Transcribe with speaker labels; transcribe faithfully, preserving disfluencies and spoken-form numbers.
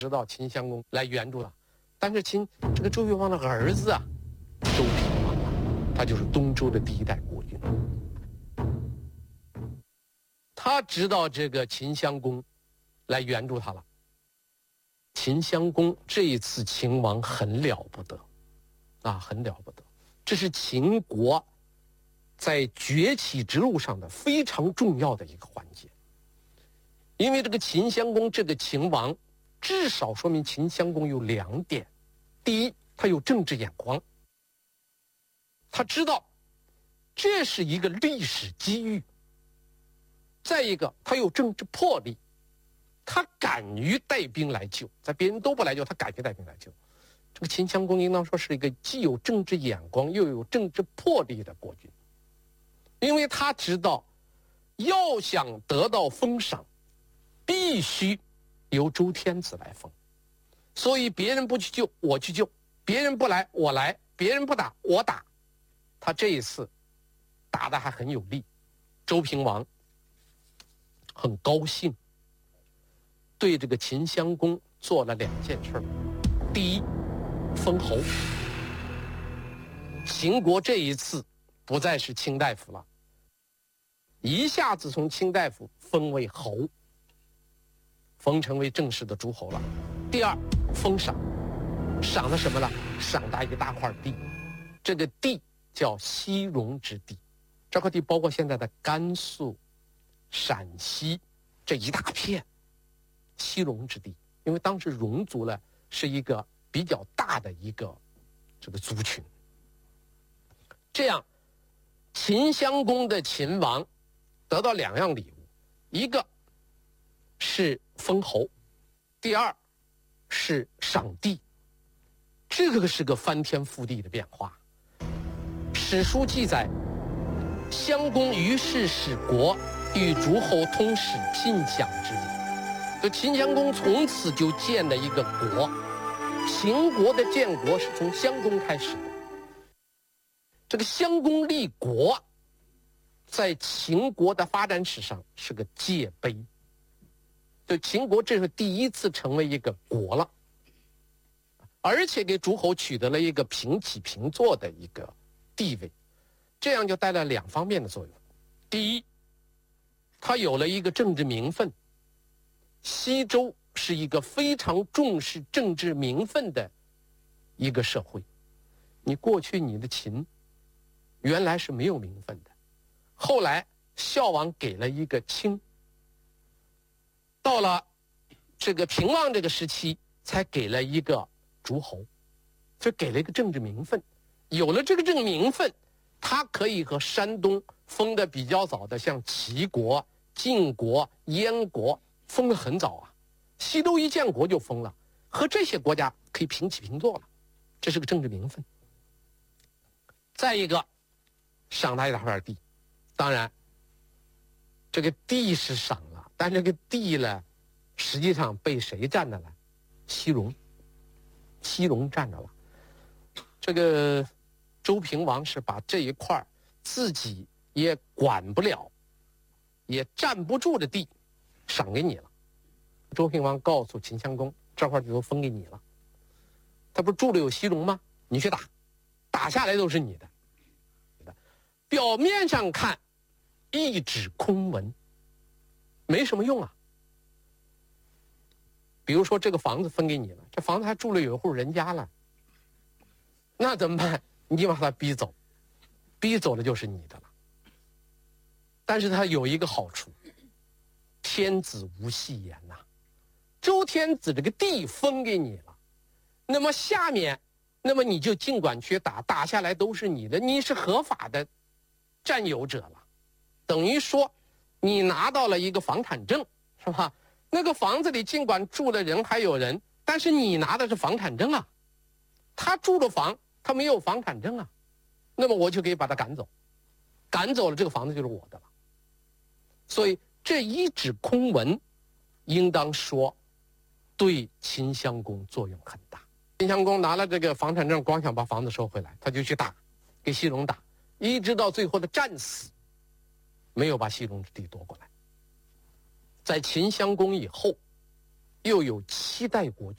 Speaker 1: 知道秦襄公来援助了，但是秦这个周平王的儿子啊，周平王啊，他就是东周的第一代国君。他知道这个秦襄公来援助他了。秦襄公这一次秦王很了不得，啊，很了不得，这是秦国在崛起之路上的非常重要的一个环节。因为这个秦襄公这个秦王，至少说明秦襄公有两点：第一，他有政治眼光，他知道这是一个历史机遇；再一个，他有政治魄力，他敢于带兵来救，在别人都不来救，他敢于带兵来救。这个秦襄公应当说是一个既有政治眼光又有政治魄力的国君，因为他知道要想得到封赏，必须由周天子来封，所以别人不去救我去救，别人不来我来，别人不打我打。他这一次打得还很有力，周平王很高兴，对这个秦襄公做了两件事。第一，封侯。秦国这一次不再是卿大夫了，一下子从卿大夫封为侯，封成为正式的诸侯了。第二，封赏，赏的什么呢？赏他一大块地，这个地叫西戎之地，这块地包括现在的甘肃、陕西这一大片西戎之地，因为当时戎族呢是一个比较大的一个这个族群。这样，秦襄公的秦王得到两样礼物，一个是封侯，第二是赏地。这个是个翻天覆地的变化。史书记载，襄公于是使国与诸侯通使聘享之礼。就秦襄公从此就建了一个国，秦国的建国是从襄公开始的。这个襄公立国，在秦国的发展史上是个界碑。就秦国这是第一次成为一个国了，而且给诸侯取得了一个平起平坐的一个地位，这样就带来两方面的作用。第一，他有了一个政治名分。西周是一个非常重视政治名分的一个社会。你过去你的秦原来是没有名分的，后来孝王给了一个卿，到了这个平王这个时期才给了一个诸侯，就给了一个政治名分。有了这个政治名分，他可以和山东封的比较早的像齐国、晋国、燕国封得很早啊，西周一建国就封了，和这些国家可以平起平坐了，这是个政治名分。再一个，赏他一大块地，当然这个地是赏了，但这个地呢实际上被谁占着了？西戎，西戎占着了。这个周平王是把这一块自己也管不了也站不住的地赏给你了。周平王告诉秦襄公，这块地都封给你了，他不是住了有西戎吗？你去打，打下来都是你的。表面上看一纸空文，没什么用啊。比如说这个房子分给你了，这房子还住了有一户人家了，那怎么办？你把他逼走，逼走了就是你的了。但是他有一个好处，天子无戏言呐、啊。周天子这个地分给你了，那么下面，那么你就尽管去打，打下来都是你的，你是合法的占有者了。等于说你拿到了一个房产证，是吧？那个房子里尽管住的人还有人，但是你拿的是房产证啊。他住的房他没有房产证啊，那么我就可以把他赶走，赶走了这个房子就是我的了。所以这一纸空文应当说对秦襄公作用很大。秦襄公拿了这个房产证，光想把房子收回来，他就去打，给西戎打，一直到最后的战死，没有把西戎之地夺过来。在秦襄公以后，又有七代国君。